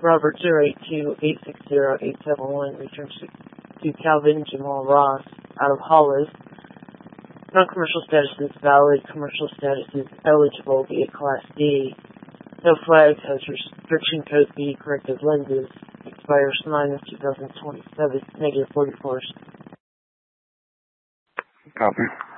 Robert 082-860-871 returns to Calvin Jamal Ross out of Hollis. Non-commercial status is valid. Commercial status is eligible via Class D. No flags, has restriction code B, corrective lenses. Expires 9/2027, -44. Copy.